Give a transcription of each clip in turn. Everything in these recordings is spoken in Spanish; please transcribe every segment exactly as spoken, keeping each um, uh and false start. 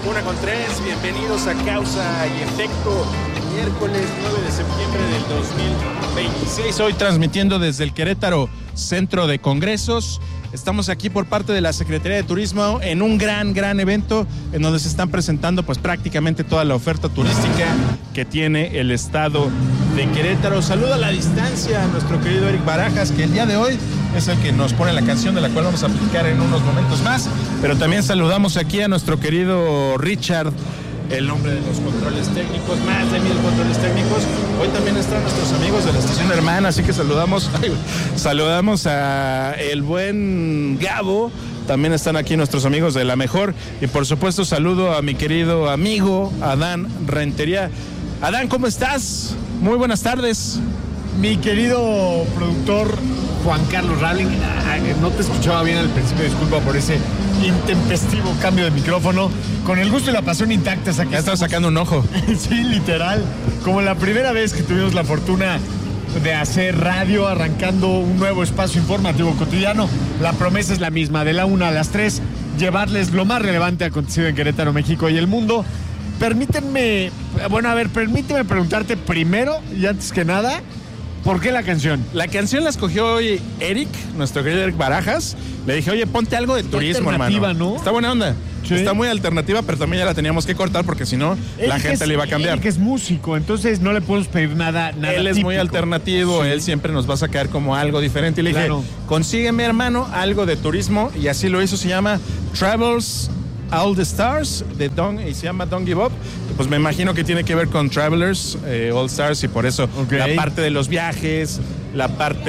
Una con tres, bienvenidos a Causa y Efecto, miércoles nueve de septiembre del dos mil veintiséis, hoy transmitiendo desde el Querétaro Centro de Congresos. Estamos aquí por parte de la Secretaría de Turismo en un gran, gran evento en donde se están presentando pues prácticamente toda la oferta turística que tiene el estado de Querétaro. Saludo a la distancia a nuestro querido Eric Barajas, que el día de hoy es el que nos pone la canción de la cual vamos a platicar en unos momentos más, pero también saludamos aquí a nuestro querido Richard, el hombre de los controles técnicos, más de mil controles técnicos. Hoy también están nuestros amigos de la estación hermana, así que saludamos, ay, saludamos a el buen Gabo. También están aquí nuestros amigos de La Mejor. Y por supuesto saludo a mi querido amigo Adán Rentería. Adán, ¿cómo estás? Muy buenas tardes. Mi querido productor Juan Carlos Rabling, no te escuchaba bien al principio, disculpa por ese intempestivo cambio de micrófono. Con el gusto y la pasión intactas aquí. Ya estás sacando un ojo. Sí, literal. Como la primera vez que tuvimos la fortuna de hacer radio, arrancando un nuevo espacio informativo cotidiano. La promesa es la misma, de la una a las tres, llevarles lo más relevante acontecido en Querétaro, México y el mundo. Permítanme, bueno, a ver, permíteme preguntarte primero y antes que nada, ¿por qué la canción? La canción la escogió hoy Eric, nuestro querido Eric Barajas. Le dije, oye, ponte algo de Está turismo, alternativa, hermano. ¿no? Está buena onda. Sí. Está muy alternativa, pero también ya la teníamos que cortar porque si no, la gente es, le iba a cambiar. Eric es músico, entonces no le podemos pedir nada, nada Él es típico. muy alternativo, sí. Él siempre nos va a sacar como algo diferente. Y le dije, claro, consígueme, hermano, algo de turismo. Y así lo hizo, se llama Travels All the Stars, de Don, y se llama Don't Give Up. Pues me imagino que tiene que ver con Travelers, eh, All Stars, y por eso okay. La parte de los viajes, la parte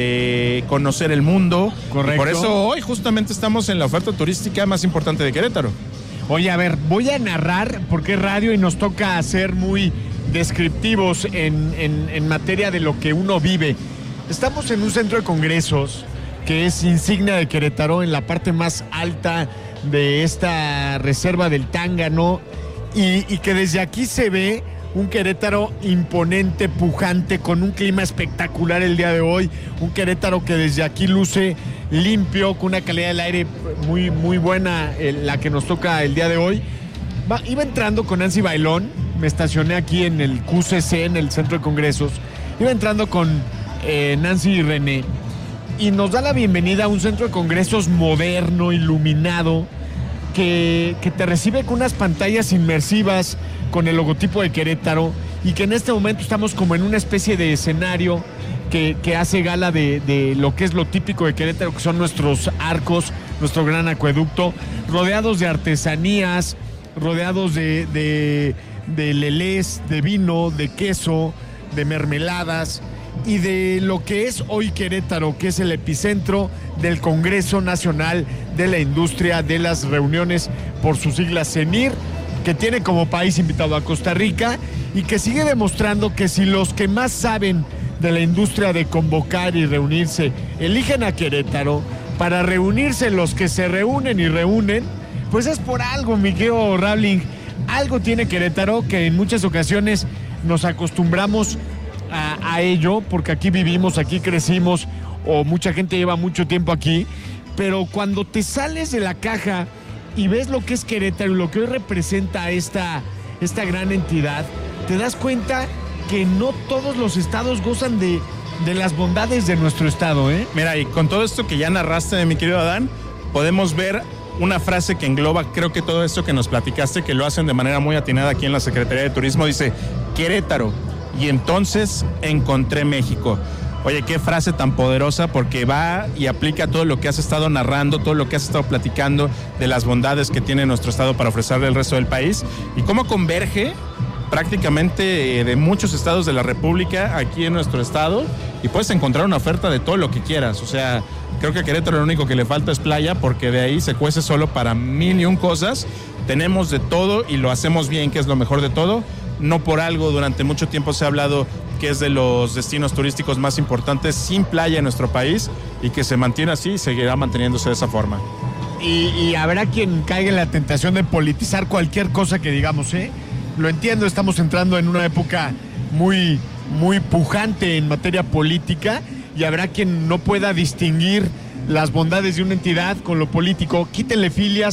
de conocer el mundo. Correcto. Y por eso hoy justamente estamos en la oferta turística más importante de Querétaro. Oye, a ver, voy a narrar porque es radio y nos toca ser muy descriptivos en, en, en materia de lo que uno vive. Estamos en un centro de congresos que es insignia de Querétaro, en la parte más alta de esta reserva del Tángano, y, y que desde aquí se ve un Querétaro imponente, pujante, con un clima espectacular el día de hoy, un Querétaro que desde aquí luce limpio, con una calidad del aire muy, muy buena, eh, la que nos toca el día de hoy. Va, iba entrando con Nancy Bailón, me estacioné aquí en el Q C C, en el Centro de Congresos, iba entrando con eh, Nancy y René, y nos da la bienvenida a un centro de congresos moderno, iluminado, que, que te recibe con unas pantallas inmersivas, con el logotipo de Querétaro, y que en este momento estamos como en una especie de escenario que, que hace gala de, de lo que es lo típico de Querétaro, que son nuestros arcos, nuestro gran acueducto, rodeados de artesanías, rodeados de, de, de lelés, de vino, de queso, de mermeladas, y de lo que es hoy Querétaro, que es el epicentro del Congreso Nacional de la Industria de las Reuniones, por sus siglas CENIR, que tiene como país invitado a Costa Rica y que sigue demostrando que si los que más saben de la industria de convocar y reunirse eligen a Querétaro para reunirse los que se reúnen y reúnen, pues es por algo, mi querido Rabling. Algo tiene Querétaro que en muchas ocasiones nos acostumbramos A, a ello, porque aquí vivimos, aquí crecimos, o mucha gente lleva mucho tiempo aquí, pero cuando te sales de la caja y ves lo que es Querétaro y lo que hoy representa esta, esta gran entidad, te das cuenta que no todos los estados gozan de, de las bondades de nuestro estado, ¿eh? Mira, y con todo esto que ya narraste, mi querido Adán, podemos ver una frase que engloba, creo que todo esto que nos platicaste, que lo hacen de manera muy atinada aquí en la Secretaría de Turismo, dice, Querétaro, y entonces encontré México. Oye, qué frase tan poderosa, porque va y aplica todo lo que has estado narrando, todo lo que has estado platicando de las bondades que tiene nuestro estado para ofrecerle al resto del país y cómo converge prácticamente de muchos estados de la República aquí en nuestro estado, y puedes encontrar una oferta de todo lo que quieras. O sea, creo que a Querétaro lo único que le falta es playa, porque de ahí se cuece solo para mil y un cosas. Tenemos de todo y lo hacemos bien, que es lo mejor de todo. No por algo durante mucho tiempo se ha hablado que es de los destinos turísticos más importantes sin playa en nuestro país, y que se mantiene así y seguirá manteniéndose de esa forma. Y, y habrá quien caiga en la tentación de politizar cualquier cosa que digamos, ¿eh? Lo entiendo, estamos entrando en una época muy, muy pujante en materia política, y habrá quien no pueda distinguir las bondades de una entidad con lo político. Quítenle filias,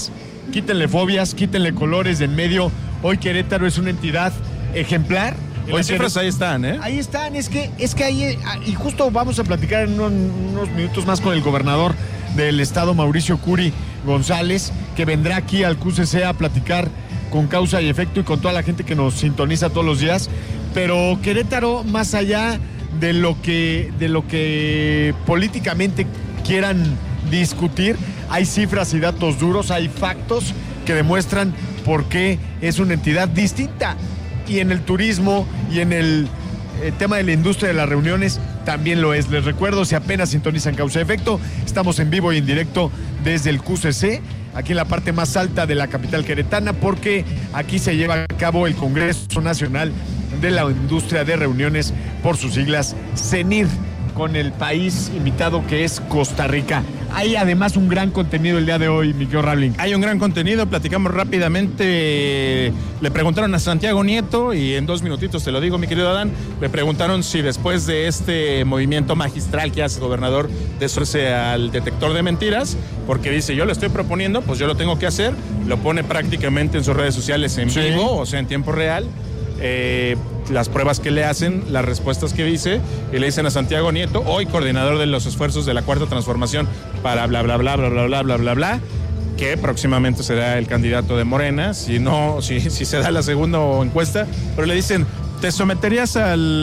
quítenle fobias, quítenle colores de en medio. Hoy Querétaro es una entidad ejemplar. Las cifras ahí están, ¿eh? Ahí están, es que, es que ahí, y justo vamos a platicar en unos, unos minutos más con el gobernador del estado, Mauricio Curi González, que vendrá aquí al Q C C a platicar con causa y efecto y con toda la gente que nos sintoniza todos los días. Pero Querétaro, más allá de lo que, de lo que políticamente quieran discutir, hay cifras y datos duros, hay factos que demuestran por qué es una entidad distinta. Y en el turismo y en el eh, tema de la industria de las reuniones también lo es. Les recuerdo, si apenas sintonizan Causa y Efecto, estamos en vivo y en directo desde el Q C C, aquí en la parte más alta de la capital queretana, porque aquí se lleva a cabo el Congreso Nacional de la Industria de Reuniones, por sus siglas CENIR, con el país invitado que es Costa Rica. Hay además un gran contenido el día de hoy, mi querido Ravling. Hay un gran contenido, platicamos rápidamente. Le preguntaron a Santiago Nieto, y en dos minutitos te lo digo, mi querido Adán, le preguntaron si después de este movimiento magistral que hace el gobernador de sumarse al detector de mentiras, porque dice, yo lo estoy proponiendo, pues yo lo tengo que hacer, lo pone prácticamente en sus redes sociales en sí. vivo, o sea, en tiempo real. Eh, las pruebas que le hacen, las respuestas que dice, y le dicen a Santiago Nieto, hoy coordinador de los esfuerzos de la Cuarta Transformación para bla, bla, bla, bla, bla, bla, bla, bla, bla, que próximamente será el candidato de Morena, si no, si, si se da la segunda encuesta, pero le dicen, ¿te someterías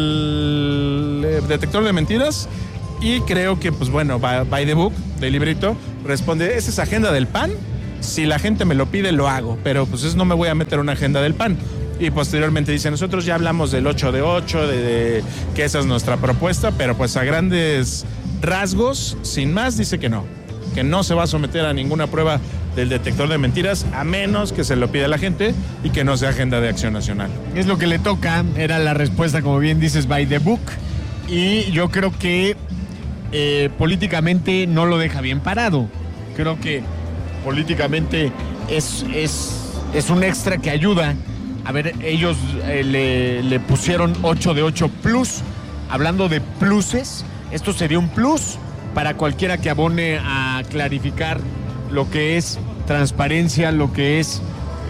al detector de mentiras? Y creo que, pues bueno, by the book, del librito, responde, ¿esa es agenda del P A N? Si la gente me lo pide, lo hago, pero pues es, no me voy a meter una agenda del P A N. Y posteriormente dice, nosotros ya hablamos del ocho de ocho, de, de que esa es nuestra propuesta, pero pues a grandes rasgos, sin más, dice que no, que no se va a someter a ninguna prueba del detector de mentiras, a menos que se lo pida la gente y que no sea agenda de Acción Nacional. Es lo que le toca, era la respuesta, como bien dices, by the book, y yo creo que eh, políticamente no lo deja bien parado. Creo que políticamente es, es, es un extra que ayuda. A ver, ellos eh, le, le pusieron ocho de ocho plus. Hablando de pluses, esto sería un plus para cualquiera que abone a clarificar lo que es transparencia, lo que es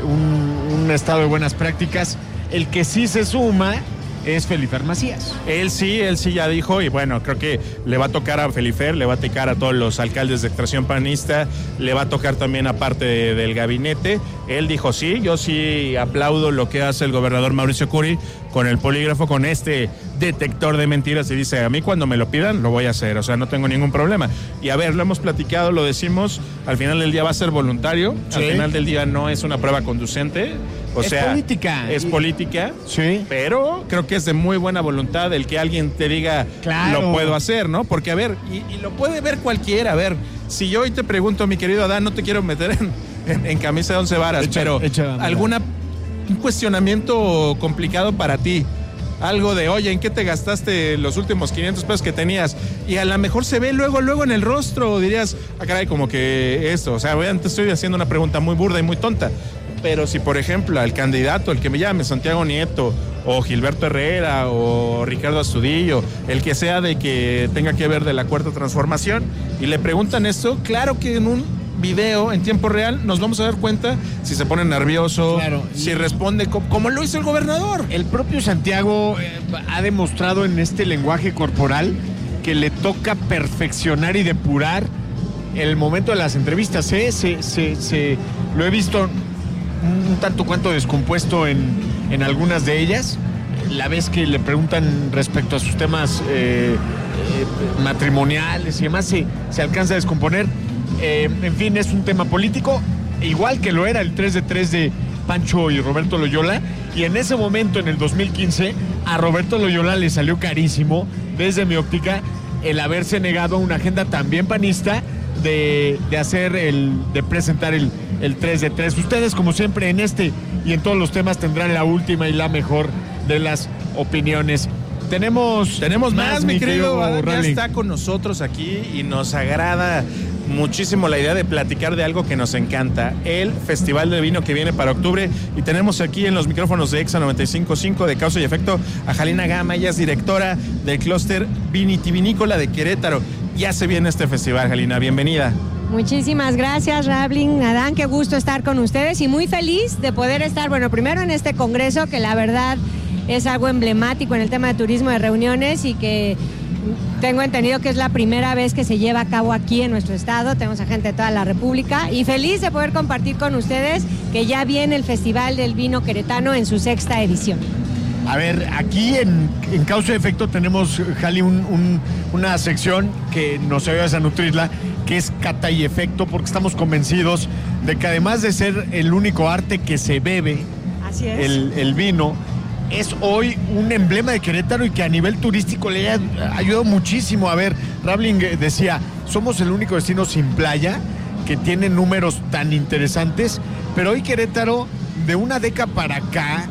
un, un estado de buenas prácticas. El que sí se suma es Felifer Macías. Él sí, él sí ya dijo, y bueno, creo que le va a tocar a Felifer, le va a tocar a todos los alcaldes de extracción panista, le va a tocar también a parte de, del gabinete. Él dijo, sí, yo sí aplaudo lo que hace el gobernador Mauricio Curi con el polígrafo, con este detector de mentiras, y dice, a mí cuando me lo pidan, lo voy a hacer, o sea, no tengo ningún problema. Y a ver, lo hemos platicado, lo decimos, al final del día va a ser voluntario, sí. Al final del día no es una prueba conducente, o es sea, política. Es política, sí. Pero creo que es de muy buena voluntad el que alguien te diga, claro, lo puedo hacer, ¿no? Porque, a ver, y, y lo puede ver cualquiera, a ver, si yo hoy te pregunto, mi querido Adán, no te quiero meter en, en, en camisa de once varas, echa, pero echa, alguna, un cuestionamiento complicado para ti, algo de, oye, ¿en qué te gastaste los últimos quinientos pesos que tenías? Y a lo mejor se ve luego, luego en el rostro, dirías, ah, caray, como que esto, o sea, vean, te estoy haciendo una pregunta muy burda y muy tonta. Pero si, por ejemplo, al candidato, el que me llame, Santiago Nieto, o Gilberto Herrera, o Ricardo Astudillo, el que sea de que tenga que ver de la Cuarta Transformación, y le preguntan esto, claro que en un video en tiempo real nos vamos a dar cuenta si se pone nervioso, claro, si responde como, como lo hizo el gobernador. El propio Santiago eh, ha demostrado en este lenguaje corporal que le toca perfeccionar y depurar el momento de las entrevistas, ¿eh? se, se, se, lo he visto un tanto cuanto descompuesto en, en algunas de ellas. La vez que le preguntan respecto a sus temas eh, eh, matrimoniales y demás, se, se alcanza a descomponer. Eh, en fin, es un tema político, igual que lo era el tres de tres de Pancho y Roberto Loyola, y en ese momento, en el dos mil quince, a Roberto Loyola le salió carísimo, desde mi óptica, el haberse negado a una agenda también panista de, de hacer el, de presentar el, el tres de tres. Ustedes, como siempre, en este y en todos los temas tendrán la última y la mejor de las opiniones. Tenemos, Tenemos más, más mi querido, querido ya está con nosotros aquí y nos agrada muchísimo la idea de platicar de algo que nos encanta, el Festival de Vino que viene para octubre, y tenemos aquí en los micrófonos de Exa noventa y cinco punto cinco de Causa y Efecto a Jalina Gama. Ella es directora del clúster Vinitivinícola de Querétaro. Ya se viene este festival, Jalina, bienvenida. Muchísimas gracias, Rablin, Adán, qué gusto estar con ustedes y muy feliz de poder estar, bueno, primero en este congreso que la verdad es algo emblemático en el tema de turismo de reuniones y que tengo entendido que es la primera vez que se lleva a cabo aquí en nuestro estado, tenemos a gente de toda la República y feliz de poder compartir con ustedes que ya viene el Festival del Vino Queretano en su sexta edición. A ver, aquí en, en Causa y Efecto tenemos, Jali, un, un, una sección que nos ayudas a nutrirla, que es Cata y Efecto, porque estamos convencidos de que además de ser el único arte que se bebe, Así es. El, el vino, es hoy un emblema de Querétaro y que a nivel turístico le ha ayudado muchísimo. A ver, Rablin decía, somos el único destino sin playa que tiene números tan interesantes, pero hoy Querétaro, de una década para acá,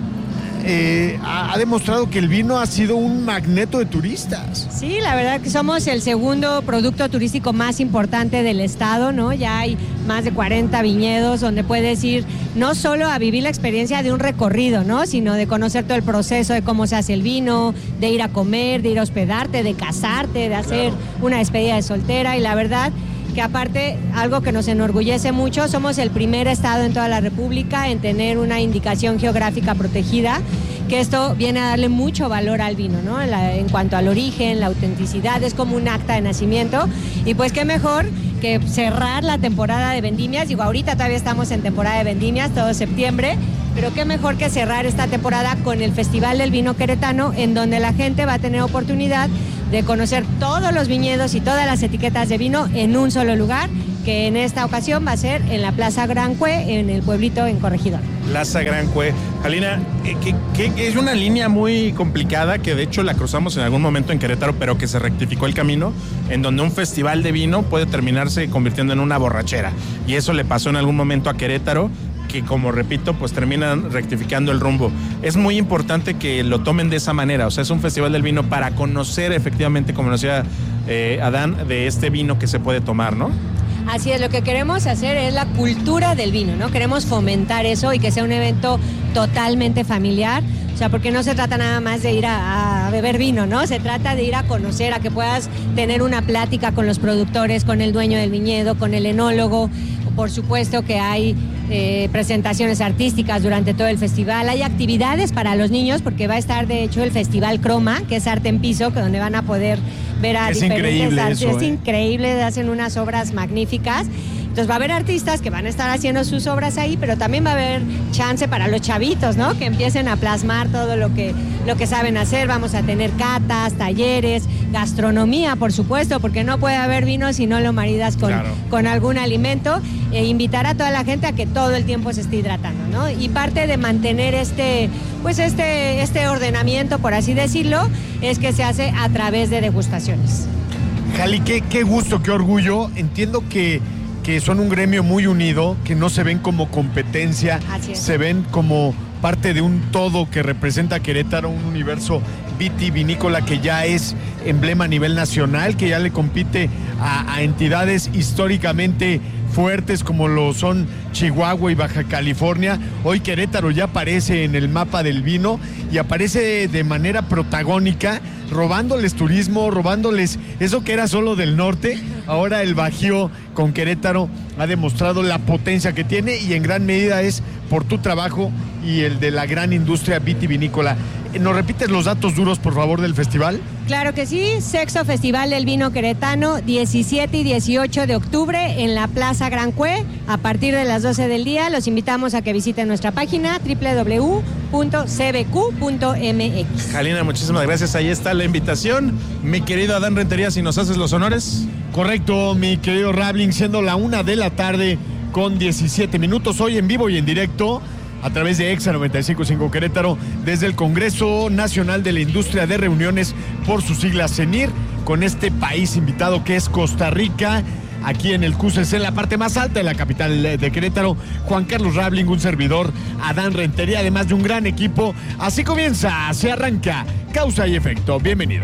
Eh, ha, ha demostrado que el vino ha sido un magneto de turistas. Sí, la verdad que somos el segundo producto turístico más importante del estado, ¿no? Ya hay más de cuarenta viñedos donde puedes ir no solo a vivir la experiencia de un recorrido, ¿no? Sino de conocer todo el proceso de cómo se hace el vino, de ir a comer, de ir a hospedarte, de casarte, de hacer claro. una despedida de soltera y la verdad que aparte, algo que nos enorgullece mucho, somos el primer estado en toda la República en tener una indicación geográfica protegida, que esto viene a darle mucho valor al vino, ¿no? La, en cuanto al origen, la autenticidad, es como un acta de nacimiento, y pues qué mejor que cerrar la temporada de vendimias, digo, ahorita todavía estamos en temporada de vendimias, todo septiembre, pero qué mejor que cerrar esta temporada con el Festival del Vino Queretano, en donde la gente va a tener oportunidad de conocer todos los viñedos y todas las etiquetas de vino en un solo lugar, que en esta ocasión va a ser en la Plaza Gran Cue, en el pueblito en Corregidor. Plaza Gran Cue. Jalina, que, que es una línea muy complicada que de hecho la cruzamos en algún momento en Querétaro, pero que se rectificó el camino, en donde un festival de vino puede terminarse convirtiendo en una borrachera. Y eso le pasó en algún momento a Querétaro, que como repito, pues terminan rectificando el rumbo. Es muy importante que lo tomen de esa manera, o sea, es un festival del vino para conocer efectivamente, como nos decía eh, Adán, de este vino que se puede tomar, ¿no? Así es, lo que queremos hacer es la cultura del vino, ¿no? Queremos fomentar eso y que sea un evento totalmente familiar, o sea, porque no se trata nada más de ir a, a beber vino, ¿no? Se trata de ir a conocer, a que puedas tener una plática con los productores, con el dueño del viñedo, con el enólogo. Por supuesto que hay eh, presentaciones artísticas durante todo el festival, hay actividades para los niños, porque va a estar de hecho el Festival Croma, que es arte en piso, que donde van a poder ver a es diferentes artistas. Eso, es eh. increíble, hacen unas obras magníficas. Entonces va a haber artistas que van a estar haciendo sus obras ahí, pero también va a haber chance para los chavitos, ¿no? Que empiecen a plasmar todo lo que, lo que saben hacer. Vamos a tener catas, talleres, gastronomía, por supuesto, porque no puede haber vino si no lo maridas con, claro. con algún alimento. E invitar a toda la gente a que todo el tiempo se esté hidratando, ¿no? Y parte de mantener este, pues este, este ordenamiento, por así decirlo, es que se hace a través de degustaciones. Jali, qué, qué gusto, qué orgullo. Entiendo que que son un gremio muy unido, que no se ven como competencia, se ven como parte de un todo que representa a Querétaro, un universo vitivinícola que ya es emblema a nivel nacional, que ya le compite a, a entidades históricamente fuertes como lo son Chihuahua y Baja California. Hoy Querétaro ya aparece en el mapa del vino y aparece de manera protagónica, robándoles turismo, robándoles eso que era solo del norte. Ahora el Bajío con Querétaro ha demostrado la potencia que tiene y en gran medida es por tu trabajo y el de la gran industria vitivinícola. ¿Nos repites los datos duros, por favor, del festival? Claro que sí, Sexto Festival del Vino Queretano, diecisiete y dieciocho de octubre en la Plaza Gran Cue, a partir de las doce del día. Los invitamos a que visiten nuestra página doble u doble u doble u punto c b q punto m x. Jalina, muchísimas gracias, ahí está la invitación. Mi querido Adán Rentería, si nos haces los honores. Correcto, mi querido Rablin, siendo la una de la tarde con diecisiete minutos, hoy en vivo y en directo, a través de Exa noventa y cinco punto cinco Querétaro, desde el Congreso Nacional de la Industria de Reuniones, por sus siglas CENIR, con este país invitado que es Costa Rica, aquí en el Q C C, en la parte más alta de la capital de Querétaro. Juan Carlos Rabling, un servidor, Adán Rentería, además de un gran equipo. Así comienza, se arranca Causa y Efecto. Bienvenidos.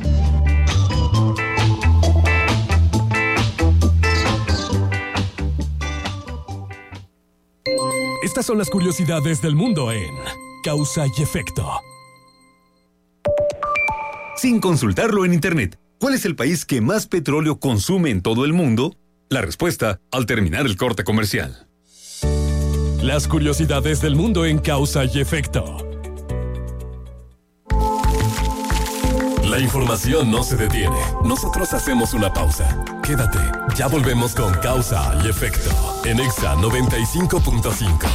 Estas son las curiosidades del mundo en Causa y Efecto. Sin consultarlo en internet, ¿cuál es el país que más petróleo consume en todo el mundo? La respuesta al terminar el corte comercial. Las curiosidades del mundo en Causa y Efecto. La información no se detiene. Nosotros hacemos una pausa. Quédate. Ya volvemos con Causa y Efecto en Exa noventa y cinco punto cinco.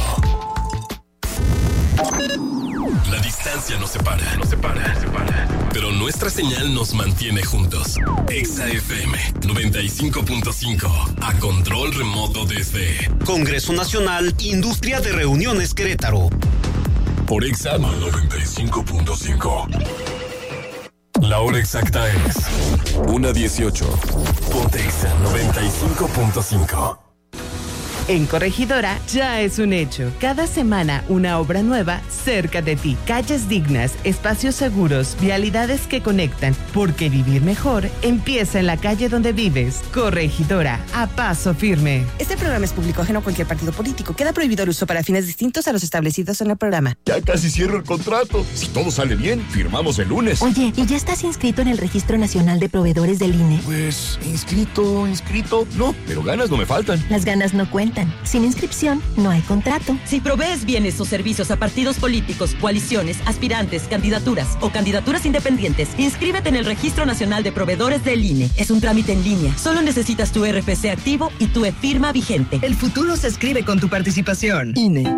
La distancia nos separa, nos separa, nos separa. Pero nuestra señal nos mantiene juntos. Exa F M noventa y cinco punto cinco. A control remoto desde Congreso Nacional, Industria de Reuniones Querétaro. Por Exa noventa y cinco punto cinco. La hora exacta es una dieciocho. Ponte Exa noventa y cinco punto cinco. En Corregidora ya es un hecho. Cada semana una obra nueva cerca de ti. Calles dignas, espacios seguros, vialidades que conectan. Porque vivir mejor empieza en la calle donde vives. Corregidora, a paso firme. Este programa es público ajeno a cualquier partido político. Queda prohibido el uso para fines distintos a los establecidos en el programa. Ya casi cierro el contrato. Si todo sale bien, firmamos el lunes. Oye, ¿y ya estás inscrito en el Registro Nacional de Proveedores del I N E? Pues, inscrito, inscrito. No, pero ganas no me faltan. Las ganas no cuentan. Sin inscripción, no hay contrato. Si provees bienes o servicios a partidos políticos, coaliciones, aspirantes, candidaturas o candidaturas independientes, inscríbete en el Registro Nacional de Proveedores del I N E. Es un trámite en línea. Solo necesitas tu R F C activo y tu e-firma vigente. El futuro se escribe con tu participación. I N E.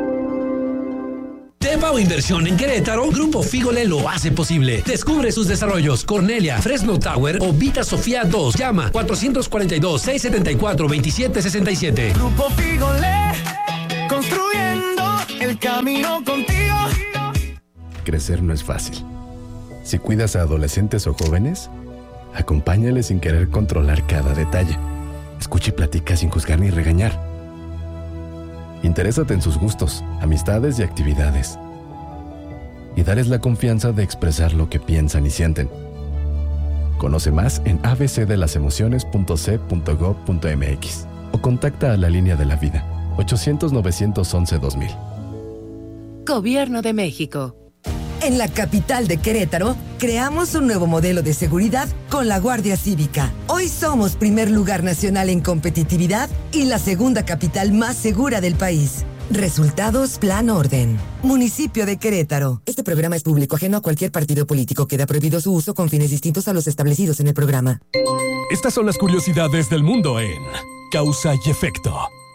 Tepa o inversión en Querétaro, Grupo Fígole lo hace posible. Descubre sus desarrollos: Cornelia, Fresno Tower o Vita Sofía dos. Llama cuatrocientos cuarenta y dos, seiscientos setenta y cuatro, veintisiete sesenta y siete. Grupo Fígole, construyendo el camino contigo. Crecer no es fácil. Si cuidas a adolescentes o jóvenes, acompáñales sin querer controlar cada detalle. Escucha y platica sin juzgar ni regañar. Interésate en sus gustos, amistades y actividades. Y dales la confianza de expresar lo que piensan y sienten. Conoce más en a b c de las emociones punto c punto gob punto m x o contacta a la línea de la vida ochocientos, novecientos once, dos mil. Gobierno de México. En la capital de Querétaro, creamos un nuevo modelo de seguridad con la Guardia Cívica. Hoy somos primer lugar nacional en competitividad y la segunda capital más segura del país. Resultados Plan Orden. Municipio de Querétaro. Este programa es público ajeno a cualquier partido político. Queda prohibido su uso con fines distintos a los establecidos en el programa. Estas son las curiosidades del mundo en Causa y Efecto.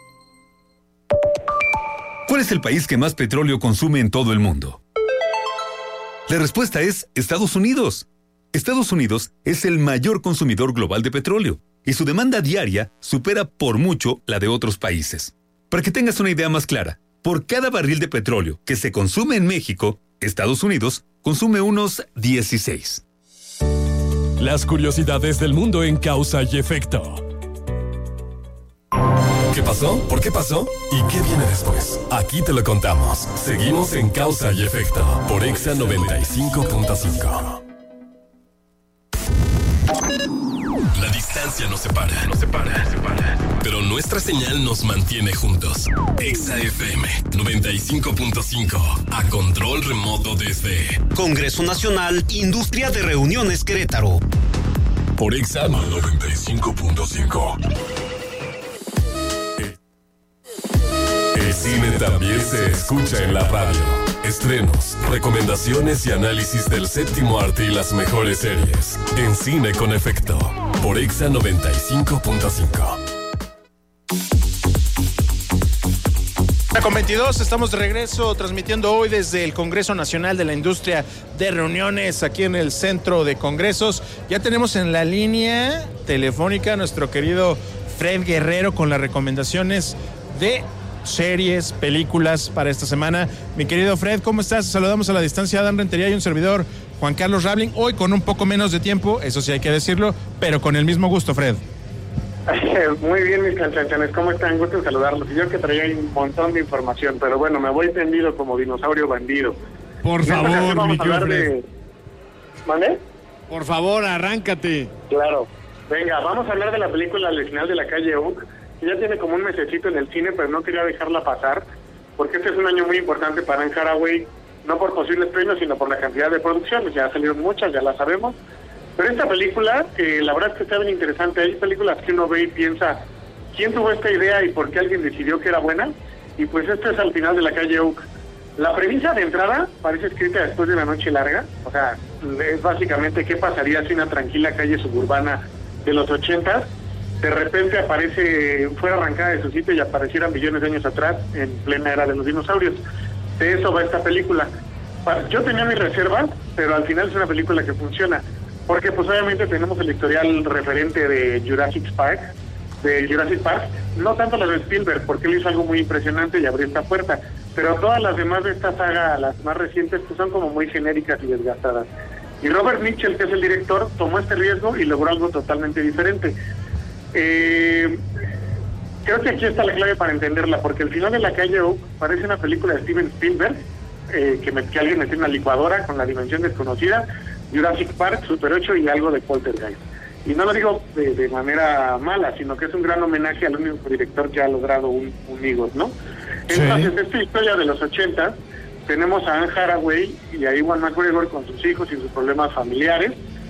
¿Cuál es el país que más petróleo consume en todo el mundo? La respuesta es Estados Unidos. Estados Unidos es el mayor consumidor global de petróleo y su demanda diaria supera por mucho la de otros países. Para que tengas una idea más clara, por cada barril de petróleo que se consume en México, Estados Unidos consume unos dieciséis. Las curiosidades del mundo en Causa y Efecto. ¿Qué pasó? ¿Por qué pasó? ¿Y qué viene después? Aquí te lo contamos. Seguimos en Causa y Efecto por Exa noventa y cinco punto cinco. La distancia nos separa, nos separa, nos separa. Pero nuestra señal nos mantiene juntos. Exa F M noventa y cinco punto cinco. A control remoto desde Congreso Nacional, Industria de Reuniones Querétaro. Por Exa noventa y cinco punto cinco. El cine también se escucha en la radio. Estrenos, recomendaciones y análisis del séptimo arte y las mejores series. En Cine con Efecto. Por Exa noventa y cinco punto cinco. Con veintidós, estamos de regreso transmitiendo hoy desde el Congreso Nacional de la Industria de Reuniones, aquí en el Centro de Congresos. Ya tenemos en la línea telefónica a nuestro querido Fred Guerrero con las recomendaciones de series, películas para esta semana. Mi querido Fred, ¿cómo estás? Saludamos a la distancia a Adán Rentería y un servidor, Juan Carlos Rabling, hoy con un poco menos de tiempo, eso sí hay que decirlo, pero con el mismo gusto, Fred. Muy bien, mis canchachanes, ¿cómo están? Gusto en saludarlos. Yo que traía un montón de información, pero bueno, me voy tendido como dinosaurio bandido. Por en favor, esta vamos mi a hablar Fred. de... ¿Vale? Por favor, arráncate. Claro. Venga, vamos a hablar de la película Al final de la calle U, que ya tiene como un mesecito en el cine, pero no quería dejarla pasar, porque este es un año muy importante para Anne Hathaway, no por posibles premios, sino por la cantidad de producciones. Ya salieron muchas, ya las sabemos, Pero esta película, eh, la verdad es que está bien interesante. Hay películas que uno ve y piensa, ¿quién tuvo esta idea y por qué alguien decidió que era buena? Y pues esto es Al final de la calle Oak. La premisa de entrada parece escrita después de una noche larga. O sea, es básicamente qué pasaría si una tranquila calle suburbana de los ochentas de repente aparece, fuera arrancada de su sitio y apareciera millones de años atrás en plena era de los dinosaurios. De eso va esta película. Yo tenía mis reservas, pero al final es una película que funciona. Porque pues obviamente tenemos el historial referente de Jurassic Park, de Jurassic Park, no tanto la de Spielberg, porque él hizo algo muy impresionante y abrió esta puerta, pero todas las demás de esta saga, las más recientes, pues son como muy genéricas y desgastadas. Y Robert Mitchell, que es el director, tomó este riesgo y logró algo totalmente diferente. Eh, creo que aquí está la clave para entenderla, porque el final de la calle Oak parece una película de Steven Spielberg, eh, que, me, que alguien metió en una licuadora con la dimensión desconocida, Jurassic Park, Super ocho y algo de Poltergeist. Y no lo digo de, de manera mala, sino que es un gran homenaje al único director que ha logrado un, un Igor, ¿no? Entonces, sí. Esta historia de los ochenta, tenemos a Anne Hathaway y a Ewan McGregor con sus hijos y sus problemas familiares.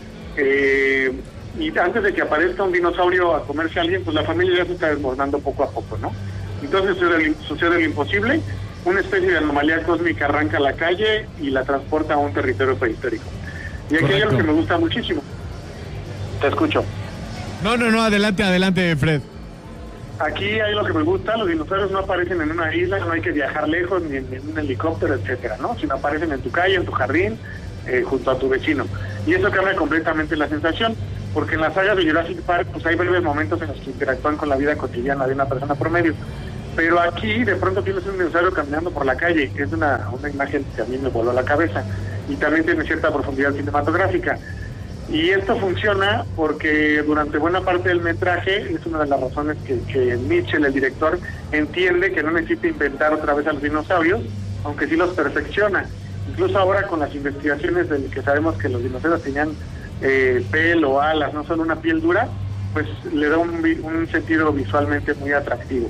Eh, y antes de que aparezca un dinosaurio a comerse a alguien, pues la familia ya se está desmoronando poco a poco, ¿no? Entonces sucede, sucede lo imposible, una especie de anomalía cósmica arranca a la calle y la transporta a un territorio prehistórico. Y aquí Correcto. Hay algo que me gusta muchísimo. Te escucho. No, no, no, adelante, adelante, Fred. Aquí hay lo que me gusta, los dinosaurios no aparecen en una isla, no hay que viajar lejos, ni en, en un helicóptero, etcétera, ¿no? Sino aparecen en tu calle, en tu jardín, eh, junto a tu vecino. Y eso cambia completamente la sensación, porque en las sagas de Jurassic Park, pues hay breves momentos en los que interactúan con la vida cotidiana de una persona promedio. Pero aquí, de pronto tienes un dinosaurio caminando por la calle, que es una, una imagen que a mí me voló a la cabeza, y también tiene cierta profundidad cinematográfica. Y esto funciona porque durante buena parte del metraje, es una de las razones que, que Mitchell, el director, entiende que no necesita inventar otra vez a los dinosaurios, aunque sí los perfecciona. Incluso ahora con las investigaciones de que sabemos que los dinosaurios tenían eh, pelo, alas, no solo una piel dura, pues le da un, un sentido visualmente muy atractivo.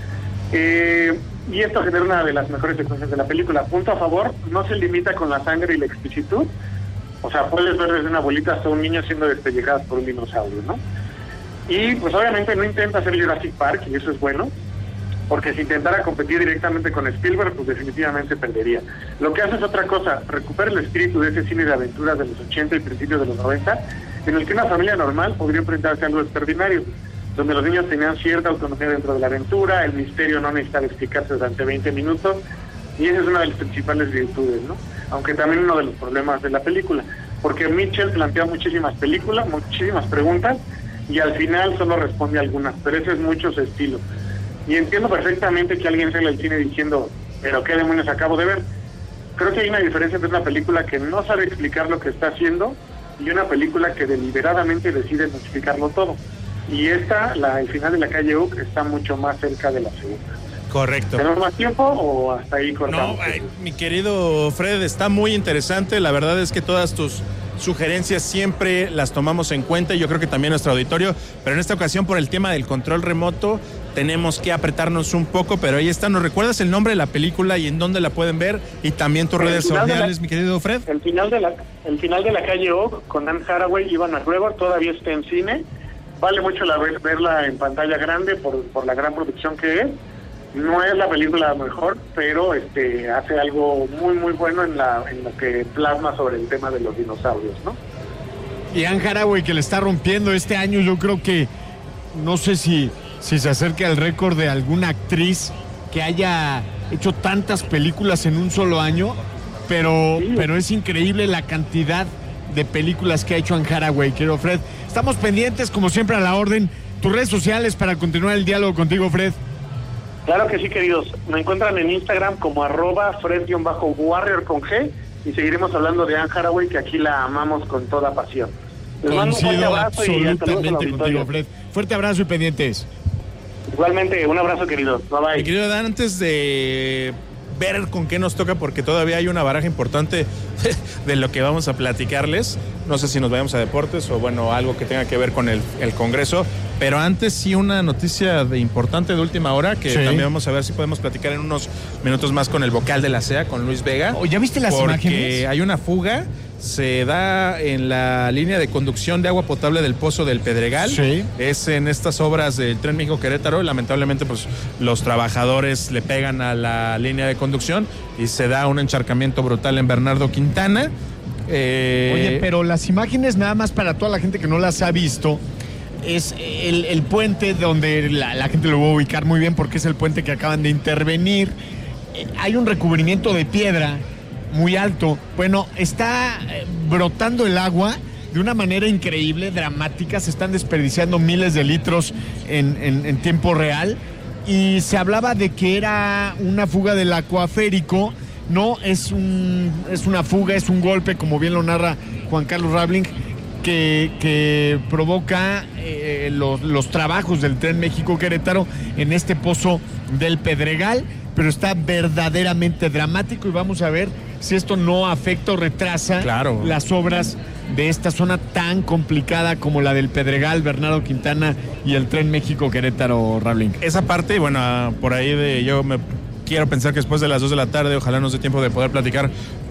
Eh, y esto genera una de las mejores secuencias de la película. Punto a favor, no se limita con la sangre y la explicitud. O sea, puedes ver desde una abuelita hasta un niño siendo despellejadas por un dinosaurio, ¿no? Y pues obviamente no intenta hacer Jurassic Park, y eso es bueno, porque si intentara competir directamente con Spielberg, pues definitivamente perdería. Lo que hace es otra cosa, recupera el espíritu de ese cine de aventuras de los ochenta y principios de los noventa, en el que una familia normal podría enfrentarse a algo extraordinario, donde los niños tenían cierta autonomía dentro de la aventura, el misterio no necesitaba explicarse durante veinte minutos, y esa es una de las principales virtudes, ¿no? Aunque también uno de los problemas de la película, porque Mitchell plantea muchísimas películas, muchísimas preguntas, y al final solo responde a algunas, pero ese es mucho su estilo. Y entiendo perfectamente que alguien salga al cine diciendo, pero qué demonios acabo de ver. Creo que hay una diferencia entre una película que no sabe explicar lo que está haciendo y una película que deliberadamente decide no explicarlo todo. Y esta, la, el final de la calle Oak, está mucho más cerca de la segunda. Correcto. ¿Tenemos más tiempo o hasta ahí cortamos? No, ay, mi querido Fred, está muy interesante. La verdad es que todas tus sugerencias siempre las tomamos en cuenta y yo creo que también nuestro auditorio, pero en esta ocasión por el tema del control remoto tenemos que apretarnos un poco, pero ahí está. ¿Nos recuerdas el nombre de la película y en dónde la pueden ver? Y también tus redes sociales, mi querido Fred. El final de la, el final de la calle Oak con Anne Hathaway y Ewan McGregor todavía está en cine. Vale mucho la ver, verla en pantalla grande por, por la gran producción que es. No es la película mejor, pero este hace algo muy muy bueno en la en lo que plasma sobre el tema de los dinosaurios, ¿no? Y Anne Hathaway, que le está rompiendo este año, yo creo que no sé si, si se acerca al récord de alguna actriz que haya hecho tantas películas en un solo año, pero, sí. pero es increíble la cantidad de películas que ha hecho Anne Hathaway, querido Fred. Estamos pendientes, como siempre, a la orden. Tus redes sociales para continuar el diálogo contigo, Fred. Claro que sí, queridos. Me encuentran en Instagram como arroba Fred-Warrior con G y seguiremos hablando de Anne Hathaway, que aquí la amamos con toda pasión. Les mando un fuerte abrazo y hasta luego contigo, Fred. Fuerte abrazo y pendientes. Igualmente, un abrazo, queridos. Bye bye. Mi querido Dan, antes de ver con qué nos toca, porque todavía hay una baraja importante de lo que vamos a platicarles. No sé si nos vayamos a deportes o bueno, algo que tenga que ver con el, el Congreso. Pero antes sí una noticia de importante de última hora, que sí. también vamos a ver si podemos platicar en unos minutos más con el vocal de la C E A, con Luis Vega. ¿Ya viste las porque imágenes? Porque hay una fuga. se da en la línea de conducción de agua potable del Pozo del Pedregal. Sí. Es en estas obras del Tren México-Querétaro. Lamentablemente, pues los trabajadores le pegan a la línea de conducción y se da un encharcamiento brutal en Bernardo Quintana. Eh... Oye, pero las imágenes, nada más para toda la gente que no las ha visto, es el, el puente donde la, la gente lo va a ubicar muy bien porque es el puente que acaban de intervenir. Eh, hay un recubrimiento de piedra muy alto. Bueno, está brotando el agua de una manera increíble, dramática. Se están desperdiciando miles de litros en, en, en tiempo real. Y se hablaba de que era una fuga del acuaférico. No, es, un, es una fuga, es un golpe, como bien lo narra Juan Carlos Rabling, que, que provoca eh, los, los trabajos del Tren México-Querétaro en este Pozo del Pedregal. Pero está verdaderamente dramático y vamos a ver si esto no afecta o retrasa claro. las obras de esta zona tan complicada como la del Pedregal, Bernardo Quintana y el Tren México-Querétaro, Rabling. Esa parte, bueno, por ahí de yo me quiero pensar que después de las dos de la tarde, ojalá nos dé tiempo de poder platicar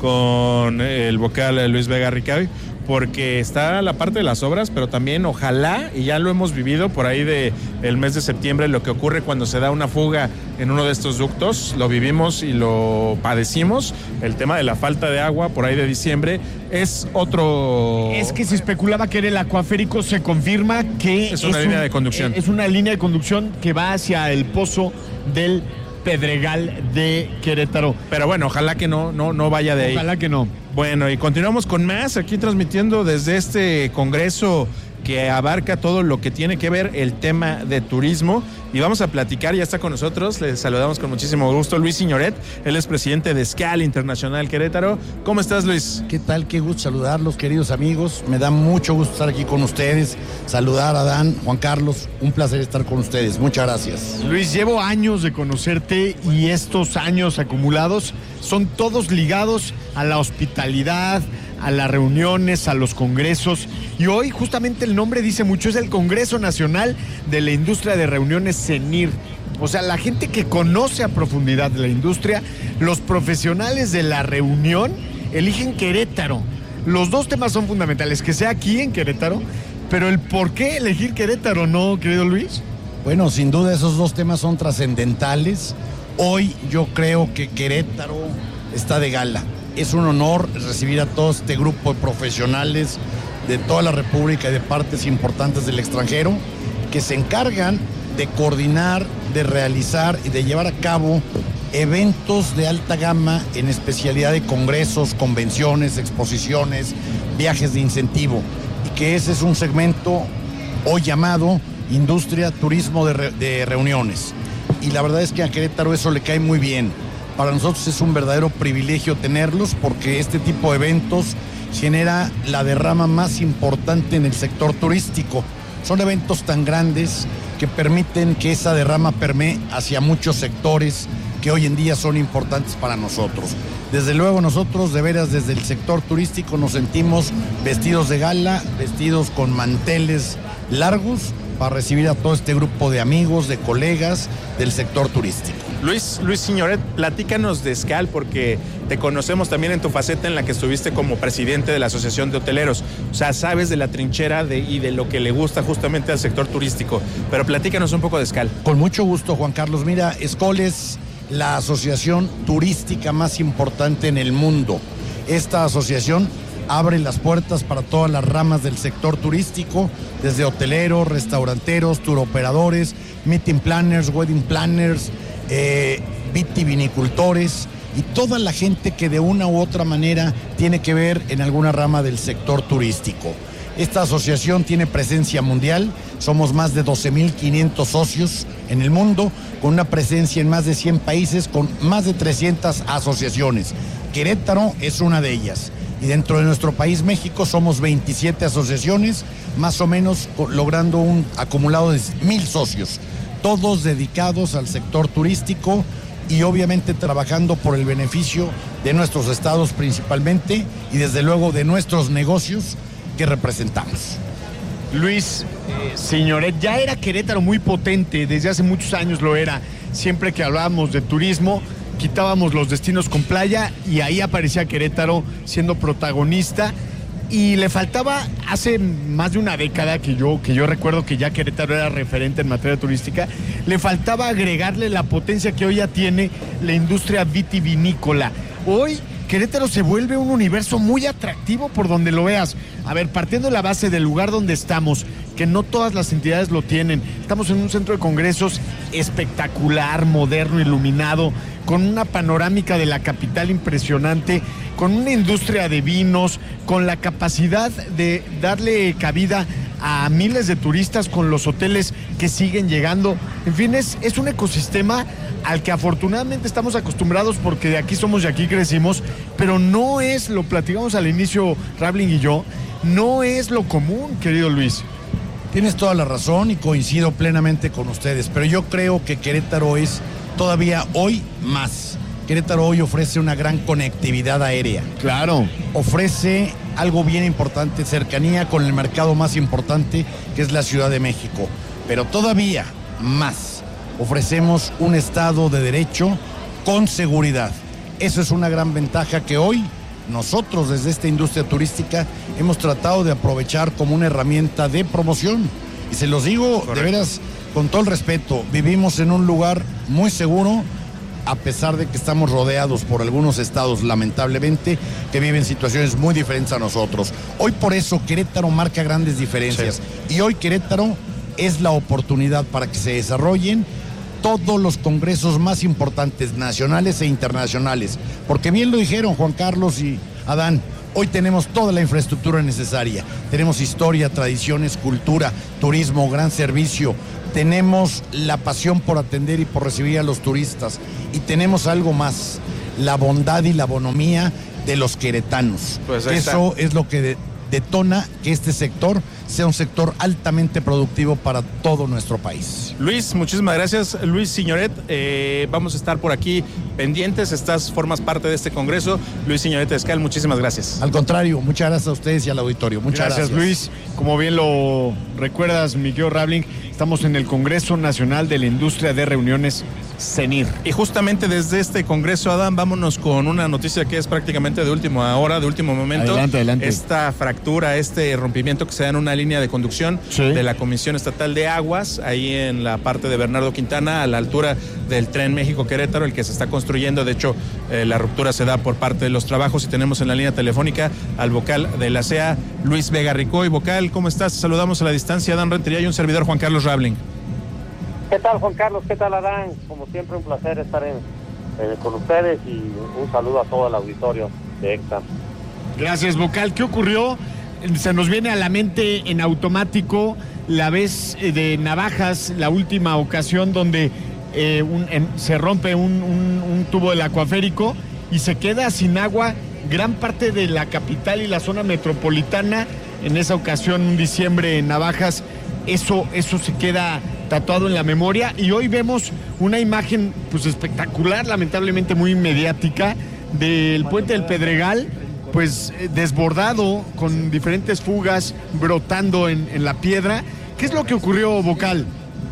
con el vocal Luis Vega Ricavi, porque está la parte de las obras, pero también ojalá, y ya lo hemos vivido por ahí de el mes de septiembre, lo que ocurre cuando se da una fuga en uno de estos ductos, lo vivimos y lo padecimos, el tema de la falta de agua por ahí de diciembre, es otro... Es que se especulaba que era el acuaférico, se confirma que... Es una es línea un, de conducción. Es una línea de conducción que va hacia el Pozo del Pedregal de Querétaro. Pero bueno, ojalá que no, no, no vaya de ahí. Ojalá que no. Bueno, y continuamos con más, aquí transmitiendo desde este congreso que abarca todo lo que tiene que ver el tema de turismo. Y vamos a platicar, ya está con nosotros, le saludamos con muchísimo gusto Luis Signoret, él es presidente de SCAL Internacional Querétaro. ¿Cómo estás, Luis? ¿Qué tal? Qué gusto saludarlos, queridos amigos. Me da mucho gusto estar aquí con ustedes, saludar a Dan, Juan Carlos, un placer estar con ustedes. Muchas gracias. Luis, llevo años de conocerte y estos años acumulados son todos ligados a la hospitalidad, a las reuniones, a los congresos. Y hoy justamente el nombre dice mucho, es el Congreso Nacional de la Industria de Reuniones CENIR. O sea, la gente que conoce a profundidad de la industria, los profesionales de la reunión, eligen Querétaro. Los dos temas son fundamentales, que sea aquí en Querétaro, pero el por qué elegir Querétaro, ¿no, querido Luis? Bueno, sin duda esos dos temas son trascendentales. Hoy yo creo que Querétaro está de gala. Es un honor recibir a todo este grupo de profesionales de toda la República y de partes importantes del extranjero que se encargan de coordinar, de realizar y de llevar a cabo eventos de alta gama en especialidad de congresos, convenciones, exposiciones, viajes de incentivo, y que ese es un segmento hoy llamado industria, turismo de, re, de reuniones. Y la verdad es que a Querétaro eso le cae muy bien. Para nosotros es un verdadero privilegio tenerlos porque este tipo de eventos genera la derrama más importante en el sector turístico. Son eventos tan grandes que permiten que esa derrama permee hacia muchos sectores que hoy en día son importantes para nosotros. Desde luego nosotros de veras desde el sector turístico nos sentimos vestidos de gala, vestidos con manteles largos para recibir a todo este grupo de amigos, de colegas del sector turístico. Luis, Luis Signoret, platícanos de SCAL porque te conocemos también en tu faceta en la que estuviste como presidente de la Asociación de Hoteleros. O sea, sabes de la trinchera de, y de lo que le gusta justamente al sector turístico. Pero platícanos un poco de SCAL. Con mucho gusto, Juan Carlos. Mira, SCAL es la asociación turística más importante en el mundo. Esta asociación abre las puertas para todas las ramas del sector turístico, desde hoteleros, restauranteros, turoperadores, meeting planners, wedding planners, eh, vitivinicultores y toda la gente que de una u otra manera tiene que ver en alguna rama del sector turístico. Esta asociación tiene presencia mundial, somos más de doce mil quinientos socios en el mundo, con una presencia en más de cien países, con más de trescientas asociaciones. Querétaro es una de ellas. Y dentro de nuestro país, México, somos veintisiete asociaciones, más o menos logrando un acumulado de mil socios, todos dedicados al sector turístico y obviamente trabajando por el beneficio de nuestros estados principalmente y desde luego de nuestros negocios que representamos. Luis eh, Signoret, ya era Querétaro muy potente, desde hace muchos años lo era, siempre que hablábamos de turismo, quitábamos los destinos con playa y ahí aparecía Querétaro siendo protagonista. Y le faltaba, hace más de una década que yo, que yo recuerdo que ya Querétaro era referente en materia turística, le faltaba agregarle la potencia que hoy ya tiene la industria vitivinícola. Hoy Querétaro se vuelve un universo muy atractivo por donde lo veas. A ver, partiendo de la base del lugar donde estamos, que no todas las entidades lo tienen. Estamos en un centro de congresos espectacular, moderno, iluminado, con una panorámica de la capital impresionante, con una industria de vinos, con la capacidad de darle cabida a miles de turistas, con los hoteles que siguen llegando. En fin, es, es un ecosistema al que afortunadamente estamos acostumbrados porque de aquí somos y aquí crecimos, pero no es, lo platicamos al inicio Rabling y yo, no es lo común, querido Luis. Tienes toda la razón y coincido plenamente con ustedes, pero yo creo que Querétaro es todavía hoy más. Querétaro hoy ofrece una gran conectividad aérea. Claro. Ofrece algo bien importante, cercanía con el mercado más importante, que es la Ciudad de México. Pero todavía más, ofrecemos un Estado de Derecho con seguridad. Eso es una gran ventaja que hoy nosotros desde esta industria turística hemos tratado de aprovechar como una herramienta de promoción. Y se los digo, correcto, de veras, con todo el respeto, vivimos en un lugar muy seguro, a pesar de que estamos rodeados por algunos estados, lamentablemente, que viven situaciones muy diferentes a nosotros. Hoy por eso Querétaro marca grandes diferencias. Sí. Y hoy Querétaro es la oportunidad para que se desarrollen todos los congresos más importantes, nacionales e internacionales. Porque bien lo dijeron Juan Carlos y Adán, hoy tenemos toda la infraestructura necesaria. Tenemos historia, tradiciones, cultura, turismo, gran servicio. Tenemos la pasión por atender y por recibir a los turistas. Y tenemos algo más, la bondad y la bonomía de los queretanos. Pues eso está. Es lo que de, detona que este sector sea un sector altamente productivo para todo nuestro país. Luis, muchísimas gracias. Luis Signoret, eh, vamos a estar por aquí pendientes. Estás, formas parte de este congreso. Luis Signoret Escal, muchísimas gracias. Al contrario, muchas gracias a ustedes y al auditorio. Muchas gracias, gracias. Luis. Como bien lo recuerdas, Miguel Rabling, estamos en el Congreso Nacional de la Industria de Reuniones, CENIR. Y justamente desde este congreso, Adán, vámonos con una noticia que es prácticamente de última hora, de último momento. Adelante, adelante. Esta fractura, este rompimiento que se da en una línea de conducción, sí, de la Comisión Estatal de Aguas, ahí en la parte de Bernardo Quintana, a la altura del Tren México-Querétaro, el que se está construyendo. De hecho, eh, la ruptura se da por parte de los trabajos y tenemos en la línea telefónica al vocal de la C E A, Luis Vega Ricoy. Vocal, ¿cómo estás? Saludamos a la distancia, Adán Rentería y un servidor, Juan Carlos Rabling. ¿Qué tal, Juan Carlos? ¿Qué tal, Adán? Como siempre, un placer estar en, eh, con ustedes y un saludo a todo el auditorio de EXA. Gracias, vocal. ¿Qué ocurrió? Se nos viene a la mente en automático la vez de Navajas, la última ocasión donde eh, un, en, se rompe un, un, un tubo del acuaférico y se queda sin agua gran parte de la capital y la zona metropolitana. En esa ocasión, en diciembre, en Navajas, eso, eso se queda tatuado en la memoria y hoy vemos una imagen pues espectacular, lamentablemente muy mediática, del puente del Pedregal, pues desbordado con diferentes fugas brotando en, en la piedra. ¿Qué es lo que ocurrió, vocal?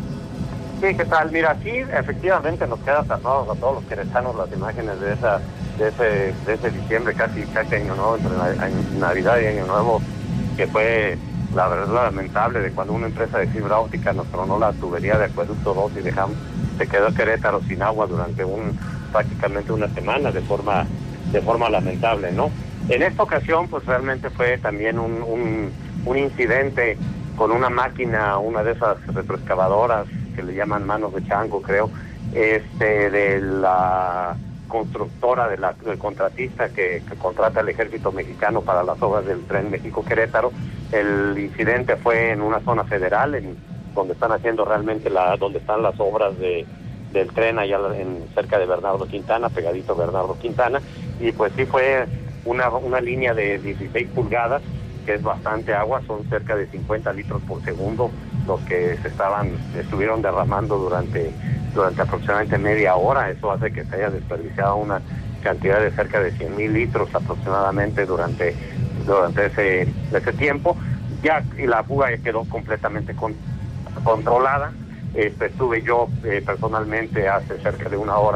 Sí, ¿qué tal? Mira, sí, efectivamente nos queda tatuados a todos los queretanos las imágenes de esa de ese, de ese diciembre, casi, casi año nuevo, entre Navidad y Año Nuevo, que fue la verdad lamentable de cuando una empresa de fibra óptica nos tronó la tubería de Acueducto dos y dejamos, se quedó Querétaro sin agua durante un prácticamente una semana de forma de forma lamentable, ¿no? En esta ocasión, pues realmente fue también un, un, un incidente con una máquina, una de esas retroexcavadoras que le llaman manos de chango, creo, este de la constructora, de la, del contratista que, que contrata al ejército mexicano para las obras del Tren México-Querétaro. El incidente fue en una zona federal, en donde están haciendo realmente la, donde están las obras de del tren allá en cerca de Bernardo Quintana, pegadito a Bernardo Quintana, y pues sí fue una una línea de dieciséis pulgadas, que es bastante agua, son cerca de cincuenta litros por segundo los que se estaban, estuvieron derramando durante, durante aproximadamente media hora. Eso hace que se haya desperdiciado una cantidad de cerca de cien mil litros aproximadamente durante, durante ese, ese tiempo. Ya, y la fuga ya quedó completamente con, controlada. Este, estuve yo eh, personalmente hace cerca de una hora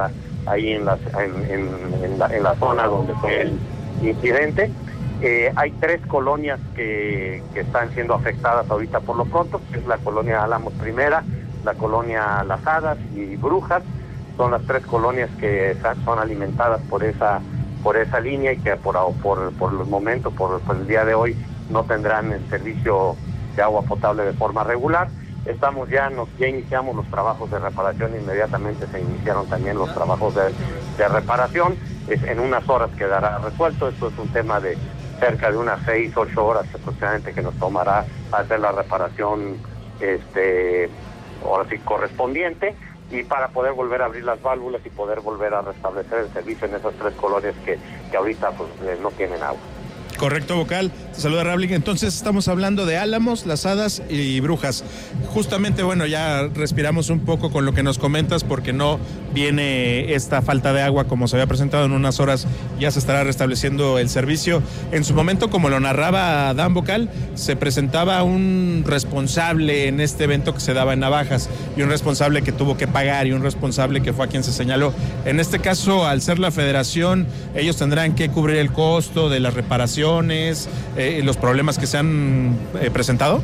ahí en, las, en, en, en, la, en la zona donde fue el incidente. Eh, hay tres colonias que, que están siendo afectadas ahorita por lo pronto, que es la colonia Álamos Primera, la colonia Las Hadas y Brujas. Son las tres colonias que son alimentadas por esa por esa línea y que por por, por los momentos, por, por el día de hoy, no tendrán el servicio de agua potable de forma regular. Estamos ya, nos, ya iniciamos los trabajos de reparación, inmediatamente se iniciaron también los trabajos de, de reparación. Es, en unas horas quedará resuelto. Esto es un tema de cerca de unas seis, ocho horas aproximadamente que nos tomará hacer la reparación este ahora sí correspondiente, y para poder volver a abrir las válvulas y poder volver a restablecer el servicio en esas tres colonias que, que ahorita pues, no tienen agua. Correcto, vocal. Te saluda Rabling. Entonces estamos hablando de Álamos, Las Hadas y Brujas. Justamente, bueno, ya respiramos un poco con lo que nos comentas, porque no viene esta falta de agua como se había presentado. En unas horas ya se estará restableciendo el servicio. En su momento, como lo narraba Dan Vocal, se presentaba un responsable en este evento que se daba en Navajas, y un responsable que tuvo que pagar, y un responsable que fue a quien se señaló. En este caso, al ser la federación, ellos tendrán que cubrir el costo de las reparaciones, eh, los problemas que se han eh, presentado.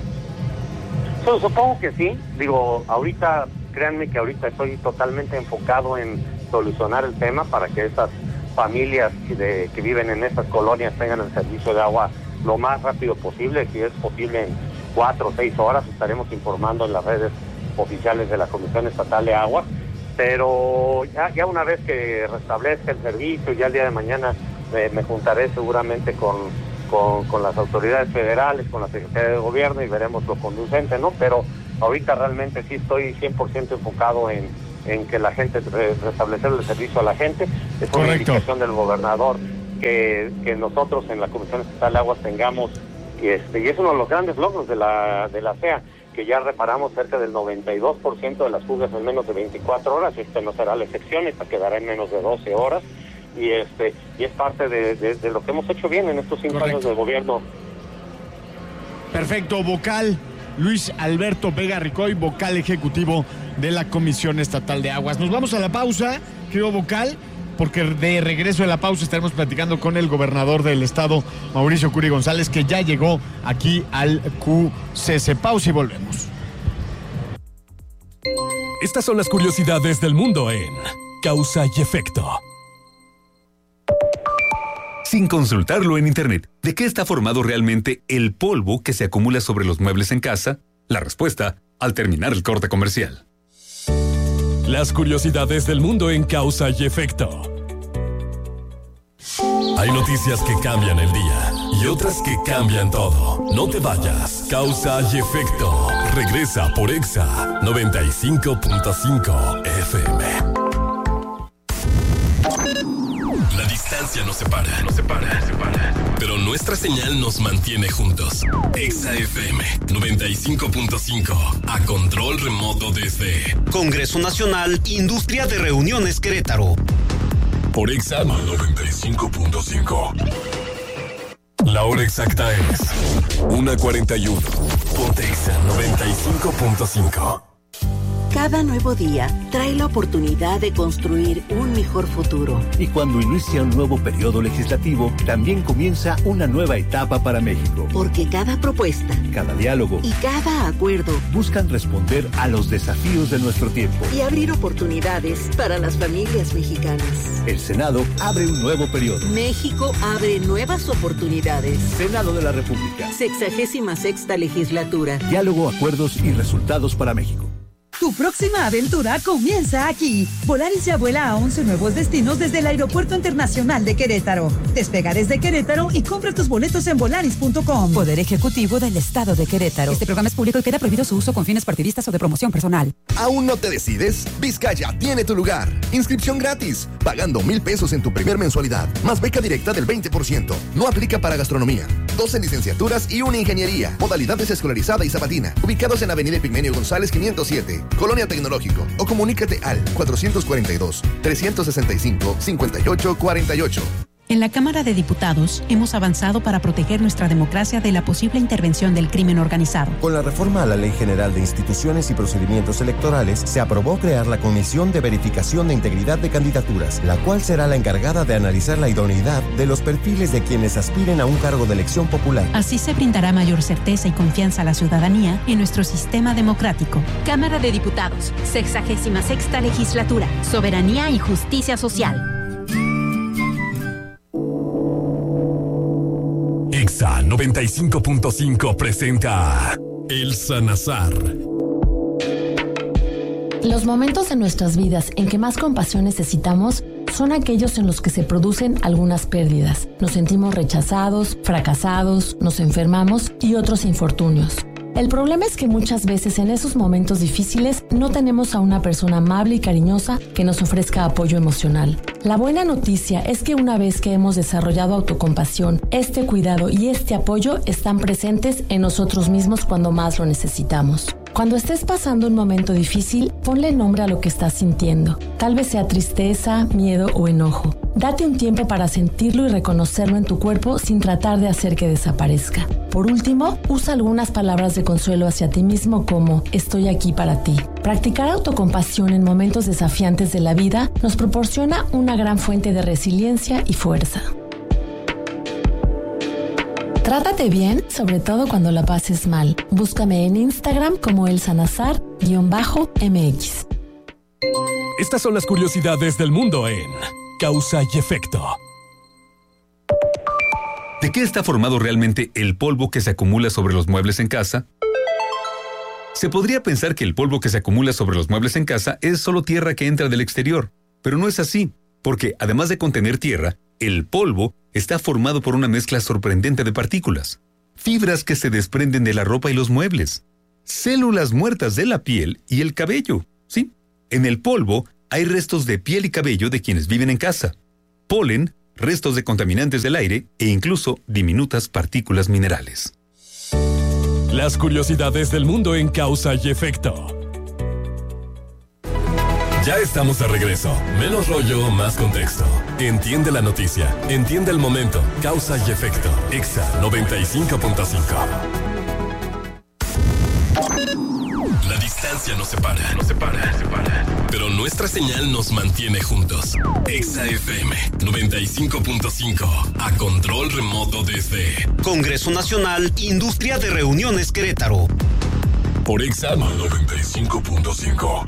So, supongo que sí. Digo, ahorita, créanme que ahorita estoy totalmente enfocado en solucionar el tema para que esas familias de, que viven en esas colonias tengan el servicio de agua lo más rápido posible. Si es posible en cuatro o seis horas, estaremos informando en las redes oficiales de la Comisión Estatal de Agua. Pero ya, ya una vez que restablezca el servicio, ya el día de mañana eh, me juntaré seguramente con, con, con las autoridades federales, con la Secretaría de Gobierno, y veremos lo conducente, ¿no? Pero ahorita realmente sí estoy cien por ciento enfocado en, en que la gente, re, restablecer el servicio a la gente. Es una Correcto. indicación del gobernador que, que nosotros en la Comisión Estatal de Aguas tengamos, y, este, y es uno de los grandes logros de la, de la C E A, que ya reparamos cerca del noventa y dos por ciento de las fugas en menos de veinticuatro horas. Este no será la excepción, esta quedará en menos de doce horas, y este y es parte de, de, de lo que hemos hecho bien en estos cinco Correcto. años de gobierno. Perfecto, vocal Luis Alberto Vega Ricoy, vocal ejecutivo de la Comisión Estatal de Aguas. Nos vamos a la pausa, querido vocal, porque de regreso de la pausa estaremos platicando con el gobernador del estado, Mauricio Curi González, que ya llegó aquí al Q C C. Pausa y volvemos. Estas son las curiosidades del mundo en Causa y Efecto. Sin consultarlo en internet, ¿de qué está formado realmente el polvo que se acumula sobre los muebles en casa? La respuesta al terminar el corte comercial. Las curiosidades del mundo en Causa y Efecto. Hay noticias que cambian el día y otras que cambian todo. No te vayas. Causa y Efecto regresa por Exa noventa y cinco punto cinco F M. La distancia nos separa, nos separa, nos separa. Pero nuestra señal nos mantiene juntos. Exa F M noventa y cinco punto cinco, a control remoto desde Congreso Nacional, Industria de Reuniones Querétaro. Por Exa noventa y cinco punto cinco. La hora exacta es una cuarenta y uno. Ponte Exa noventa y cinco punto cinco. Cada nuevo día trae la oportunidad de construir un mejor futuro. Y cuando inicia un nuevo periodo legislativo, también comienza una nueva etapa para México. Porque cada propuesta, cada diálogo y cada acuerdo buscan responder a los desafíos de nuestro tiempo y abrir oportunidades para las familias mexicanas. El Senado abre un nuevo periodo. México abre nuevas oportunidades. Senado de la República. Sexagésima sexta legislatura. Diálogo, acuerdos y resultados para México. Tu próxima aventura comienza aquí. Volaris ya vuela a once nuevos destinos desde el Aeropuerto Internacional de Querétaro. Despega desde Querétaro y compra tus boletos en volaris punto com. Poder Ejecutivo del Estado de Querétaro. Este programa es público y queda prohibido su uso con fines partidistas o de promoción personal. ¿Aún no te decides? Vizcaya tiene tu lugar. Inscripción gratis, pagando mil pesos en tu primer mensualidad, más beca directa del veinte por ciento. No aplica para gastronomía. doce licenciaturas y una ingeniería. Modalidades escolarizada y sabatina. Ubicados en Avenida Epigmenio González quinientos siete. Colonia Tecnológico, o comunícate al cuatrocientos cuarenta y dos, trescientos sesenta y cinco, cincuenta y ocho cuarenta y ocho. En la Cámara de Diputados hemos avanzado para proteger nuestra democracia de la posible intervención del crimen organizado. Con la reforma a la Ley General de Instituciones y Procedimientos Electorales, se aprobó crear la Comisión de Verificación de Integridad de Candidaturas, la cual será la encargada de analizar la idoneidad de los perfiles de quienes aspiren a un cargo de elección popular. Así se brindará mayor certeza y confianza a la ciudadanía en nuestro sistema democrático. Cámara de Diputados, sexagésima sexta legislatura, soberanía y justicia social. Exa noventa y cinco punto cinco presenta El Sanazar. Los momentos de nuestras vidas en que más compasión necesitamos son aquellos en los que se producen algunas pérdidas. Nos sentimos rechazados, fracasados, nos enfermamos y otros infortunios. El problema es que muchas veces en esos momentos difíciles no tenemos a una persona amable y cariñosa que nos ofrezca apoyo emocional. La buena noticia es que una vez que hemos desarrollado autocompasión, este cuidado y este apoyo están presentes en nosotros mismos cuando más lo necesitamos. Cuando estés pasando un momento difícil, ponle nombre a lo que estás sintiendo. Tal vez sea tristeza, miedo o enojo. Date un tiempo para sentirlo y reconocerlo en tu cuerpo sin tratar de hacer que desaparezca. Por último, usa algunas palabras de consuelo hacia ti mismo como estoy aquí para ti. Practicar autocompasión en momentos desafiantes de la vida nos proporciona una gran fuente de resiliencia y fuerza. Trátate bien, sobre todo cuando la pases mal. Búscame en Instagram como El Sanazar-M X. Estas son las curiosidades del mundo en Causa y Efecto. ¿De qué está formado realmente el polvo que se acumula sobre los muebles en casa? Se podría pensar que el polvo que se acumula sobre los muebles en casa es solo tierra que entra del exterior, pero no es así, porque además de contener tierra, el polvo está formado por una mezcla sorprendente de partículas, fibras que se desprenden de la ropa y los muebles, células muertas de la piel y el cabello. Sí, en el polvo hay restos de piel y cabello de quienes viven en casa, polen, restos de contaminantes del aire e incluso diminutas partículas minerales. Las curiosidades del mundo en Causa y Efecto. Ya estamos de regreso. Menos rollo, más contexto. Entiende la noticia, entiende el momento. Causa y Efecto. Exa noventa y cinco punto cinco. La distancia nos separa, nos separa, separa. Pero nuestra señal nos mantiene juntos. Exa F M noventa y cinco punto cinco. A control remoto desde Congreso Nacional, Industria de Reuniones Querétaro. Por Exa noventa y cinco punto cinco.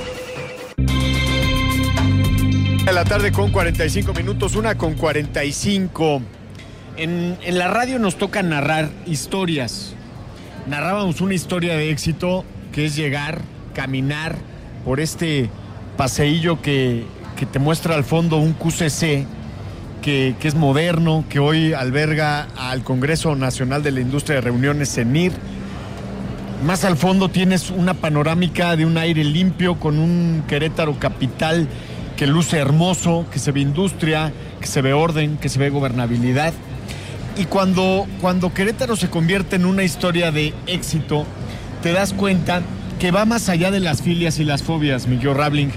De la tarde con cuarenta y cinco minutos, una con cuarenta y cinco. En, en la radio nos toca narrar historias. Narrábamos una historia de éxito que es llegar, caminar por este paseillo que, que te muestra al fondo un Q C C que, que es moderno, que hoy alberga al Congreso Nacional de la Industria de Reuniones, CENIR. Más al fondo tienes una panorámica de un aire limpio con un Querétaro capital que luce hermoso, que se ve industria, que se ve orden, que se ve gobernabilidad. Y cuando, cuando Querétaro se convierte en una historia de éxito, te das cuenta que va más allá de las filias y las fobias, Miguel Rabling.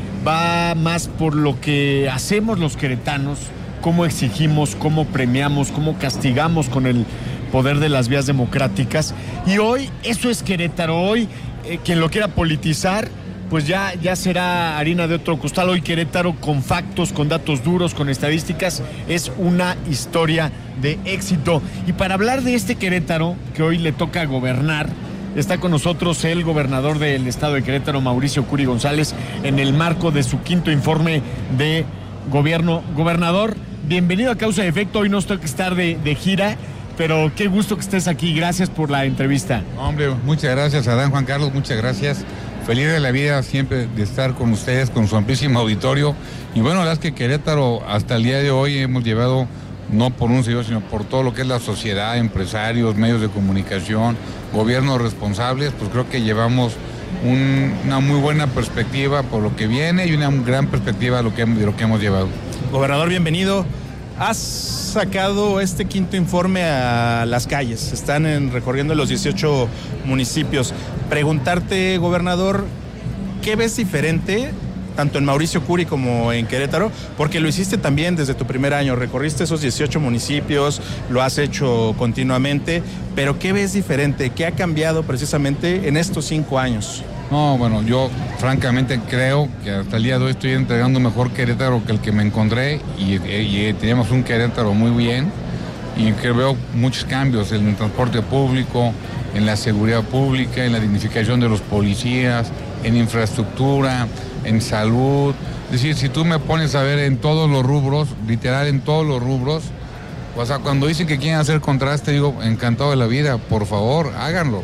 Va más por lo que hacemos los queretanos, cómo exigimos, cómo premiamos, cómo castigamos con el poder de las vías democráticas. Y hoy, eso es Querétaro. Hoy, eh, quien lo quiera politizar, pues ya, ya será harina de otro costal. Hoy Querétaro, con factos, con datos duros, con estadísticas, es una historia de éxito. Y para hablar de este Querétaro, que hoy le toca gobernar, está con nosotros el gobernador del estado de Querétaro, Mauricio Curi González, en el marco de su quinto informe de gobierno. Gobernador, bienvenido a Causa y Efecto. Hoy nos toca estar de, de gira, pero qué gusto que estés aquí. Gracias por la entrevista. Hombre, muchas gracias, Adán, Juan Carlos, muchas gracias. Feliz de la vida siempre de estar con ustedes, con su amplísimo auditorio. Y bueno, la verdad es que Querétaro hasta el día de hoy hemos llevado, no por un servidor, sino por todo lo que es la sociedad, empresarios, medios de comunicación, gobiernos responsables, pues creo que llevamos un, una muy buena perspectiva por lo que viene y una gran perspectiva de lo que, de lo que hemos llevado. Gobernador, bienvenido. Has sacado este quinto informe a las calles, están en, recorriendo los dieciocho municipios. Preguntarte, gobernador, ¿qué ves diferente tanto en Mauricio Curi como en Querétaro, porque lo hiciste también desde tu primer año, recorriste esos dieciocho municipios, lo has hecho continuamente, pero ¿qué ves diferente? ¿Qué ha cambiado precisamente en estos cinco años? No, bueno, yo francamente creo que hasta el día de hoy estoy entregando mejor Querétaro que el que me encontré y, y, y teníamos un Querétaro muy bien y que veo muchos cambios en el transporte público, en la seguridad pública, en la dignificación de los policías, en infraestructura, en salud. Es decir, si tú me pones a ver en todos los rubros, literal en todos los rubros, o sea, cuando dicen que quieren hacer contraste, digo, encantado de la vida, por favor, háganlo.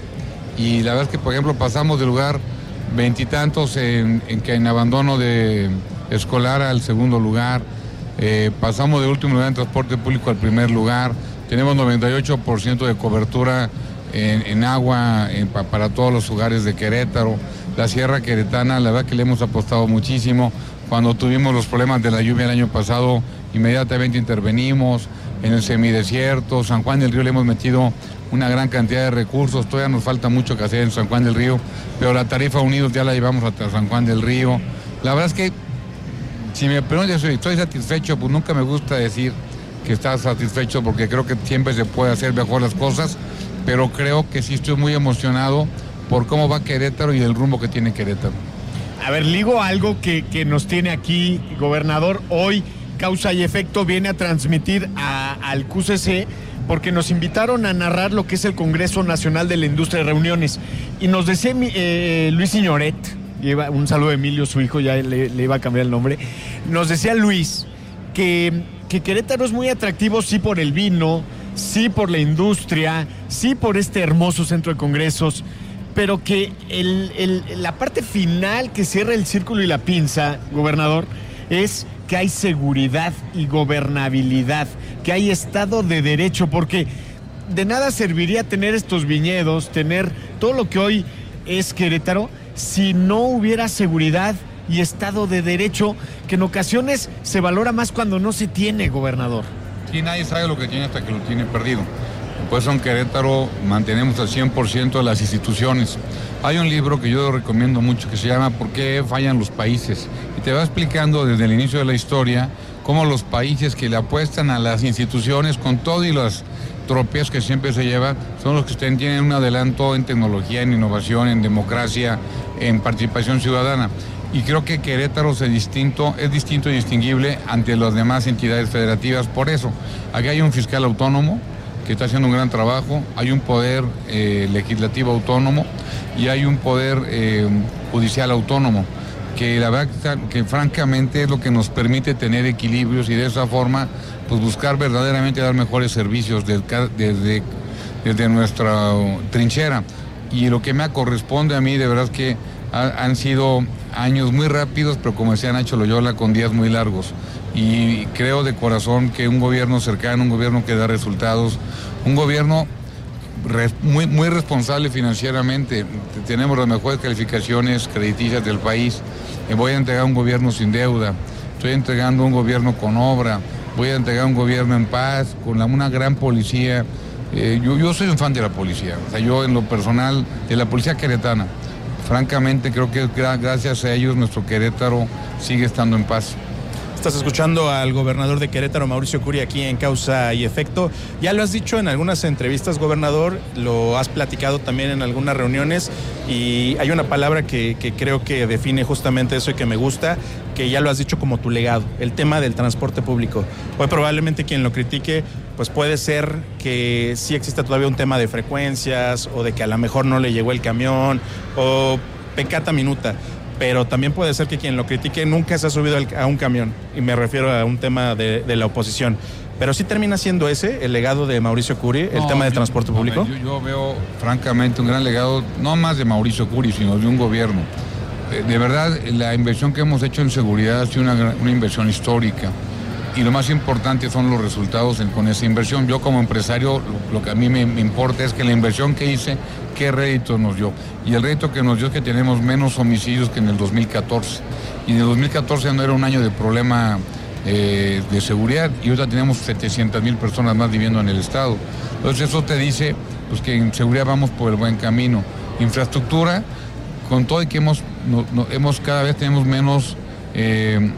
Y la verdad es que, por ejemplo, pasamos del lugar veintitantos en, en, en abandono de escolar al segundo lugar, eh, pasamos del último lugar en transporte público al primer lugar, tenemos noventa y ocho por ciento de cobertura en, en agua en, pa, para todos los hogares de Querétaro. La Sierra Queretana, la verdad que le hemos apostado muchísimo. Cuando tuvimos los problemas de la lluvia el año pasado, inmediatamente intervenimos. En el semidesierto, San Juan del Río le hemos metido una gran cantidad de recursos. Todavía nos falta mucho que hacer en San Juan del Río, pero la tarifa Unidos ya la llevamos hasta San Juan del Río. La verdad es que, si me preguntas si estoy satisfecho, pues nunca me gusta decir que estás satisfecho porque creo que siempre se puede hacer mejor las cosas, pero creo que sí estoy muy emocionado por cómo va Querétaro y el rumbo que tiene Querétaro. A ver, ligo algo que, que nos tiene aquí, gobernador, hoy Causa y Efecto viene a transmitir a, al Q C C porque nos invitaron a narrar lo que es el Congreso Nacional de la Industria de Reuniones y nos decía eh, Luis Signoret, un saludo a Emilio, su hijo, ya le, le iba a cambiar el nombre, nos decía Luis que, que Querétaro es muy atractivo sí por el vino, sí por la industria, sí por este hermoso centro de congresos, pero que el, el, la parte final que cierra el círculo y la pinza, gobernador, es que hay seguridad y gobernabilidad, que hay Estado de Derecho, porque de nada serviría tener estos viñedos, tener todo lo que hoy es Querétaro, si no hubiera seguridad y Estado de Derecho, que en ocasiones se valora más cuando no se tiene, gobernador. Sí, nadie sabe lo que tiene hasta que lo tiene perdido. Pues en Querétaro mantenemos al cien por ciento las instituciones. Hay un libro que yo recomiendo mucho que se llama ¿Por qué fallan los países? Y te va explicando desde el inicio de la historia cómo los países que le apuestan a las instituciones con todo y los tropiezos que siempre se llevan son los que tienen un adelanto en tecnología, en innovación, en democracia, en participación ciudadana. Y creo que Querétaro es distinto, es distinto y distinguible ante las demás entidades federativas por eso. Aquí hay un fiscal autónomo que está haciendo un gran trabajo, hay un poder eh, legislativo autónomo y hay un poder eh, judicial autónomo, que la verdad que, que francamente es lo que nos permite tener equilibrios y de esa forma pues buscar verdaderamente dar mejores servicios desde, desde, desde nuestra trinchera. Y lo que me corresponde a mí de verdad es que ha, han sido años muy rápidos, pero como decía Nacho Loyola, con días muy largos. Y creo de corazón que un gobierno cercano, un gobierno que da resultados, un gobierno re, muy, muy responsable financieramente. Tenemos las mejores calificaciones crediticias del país. Voy a entregar un gobierno sin deuda, estoy entregando un gobierno con obra, voy a entregar un gobierno en paz, con la, una gran policía. Eh, yo, yo soy un fan de la policía, o sea, yo en lo personal, de la policía queretana. Francamente creo que gracias a ellos nuestro Querétaro sigue estando en paz. Estás escuchando al gobernador de Querétaro, Mauricio Curi, aquí en Causa y Efecto. Ya lo has dicho en algunas entrevistas, gobernador, lo has platicado también en algunas reuniones y hay una palabra que, que creo que define justamente eso y que me gusta, que ya lo has dicho como tu legado, el tema del transporte público. Hoy probablemente quien lo critique, pues puede ser que sí exista todavía un tema de frecuencias o de que a lo mejor no le llegó el camión o peccata minuta. Pero también puede ser que quien lo critique nunca se ha subido a un camión, y me refiero a un tema de, de la oposición. Pero sí termina siendo ese el legado de Mauricio Curi, el no, tema del transporte público. Yo, yo veo francamente un gran legado, no más de Mauricio Curi, sino de un gobierno. De verdad, la inversión que hemos hecho en seguridad ha sido una, una inversión histórica. Y lo más importante son los resultados en, con esa inversión. Yo como empresario, lo, lo que a mí me, me importa es que la inversión que hice, qué rédito nos dio. Y el rédito que nos dio es que tenemos menos homicidios que en el dos mil catorce. Y en el dos mil catorce no era un año de problema eh, de seguridad y ahora tenemos setecientas mil personas más viviendo en el estado. Entonces eso te dice pues, que en seguridad vamos por el buen camino. Infraestructura, con todo y que hemos, no, no, hemos cada vez tenemos menos eh,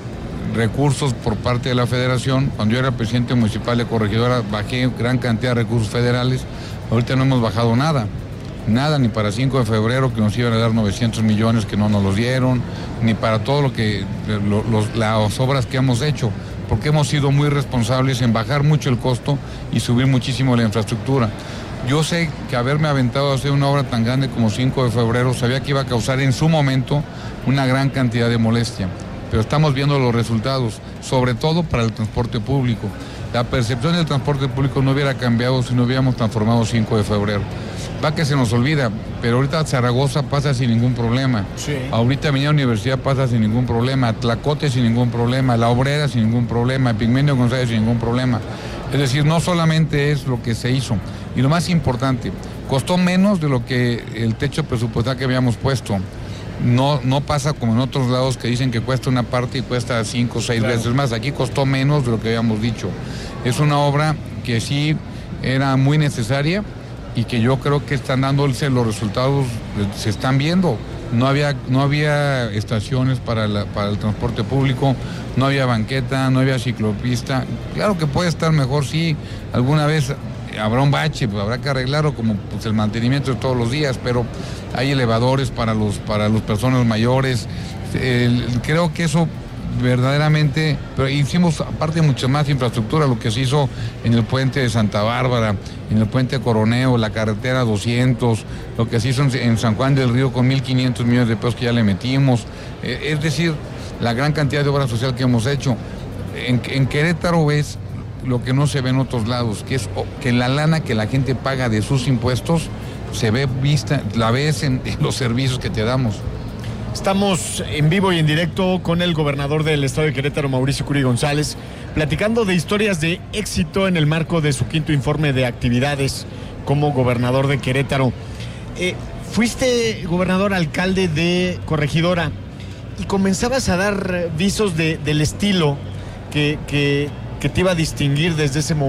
recursos por parte de la federación. Cuando yo era presidente municipal de Corregidora bajé gran cantidad de recursos federales. Ahorita no hemos bajado nada, nada, ni para cinco de febrero que nos iban a dar novecientos millones que no nos los dieron, ni para todo lo que, lo, los, las obras que hemos hecho, porque hemos sido muy responsables en bajar mucho el costo y subir muchísimo la infraestructura. Yo sé que haberme aventado a hacer una obra tan grande como cinco de febrero, sabía que iba a causar en su momento una gran cantidad de molestia, pero estamos viendo los resultados, sobre todo para el transporte público. La percepción del transporte público no hubiera cambiado si no hubiéramos transformado cinco de febrero. Va que se nos olvida, pero ahorita Zaragoza pasa sin ningún problema. Sí. Ahorita Avenida Universidad pasa sin ningún problema, Tlacote sin ningún problema, La Obrera sin ningún problema, Pigmenio González sin ningún problema. Es decir, no solamente es lo que se hizo, y lo más importante, costó menos de lo que el techo presupuestal que habíamos puesto. No, no pasa como en otros lados que dicen que cuesta una parte y cuesta cinco o seis claro. veces más. Aquí costó menos de lo que habíamos dicho. Es una obra que sí era muy necesaria y que yo creo que están dándose los resultados, se están viendo. No había, no había estaciones para, la, para el transporte público, no había banqueta, no había ciclopista. Claro que puede estar mejor, sí, alguna vez habrá un bache, pues habrá que arreglarlo como pues, el mantenimiento de todos los días, pero hay elevadores para los para las personas mayores. El, creo que eso verdaderamente, pero hicimos aparte mucha más infraestructura, lo que se hizo en el puente de Santa Bárbara, en el puente Coroneo, la carretera doscientos, lo que se hizo en, en San Juan del Río con mil quinientos millones de pesos que ya le metimos, eh, es decir, la gran cantidad de obra social que hemos hecho. En, en Querétaro es lo que no se ve en otros lados, que es que la lana que la gente paga de sus impuestos se ve vista, la ves en, en los servicios que te damos. Estamos en vivo y en directo con el gobernador del estado de Querétaro, Mauricio Curi González, platicando de historias de éxito en el marco de su quinto informe de actividades como gobernador de Querétaro. Eh, fuiste gobernador alcalde de Corregidora y comenzabas a dar visos de, del estilo que, que, que te iba a distinguir desde ese momento.